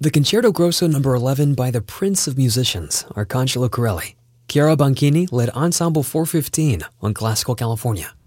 The Concerto Grosso No. 11 by the Prince of Musicians, Arcangelo Corelli. Chiara Banchini led Ensemble 415 on Classical California.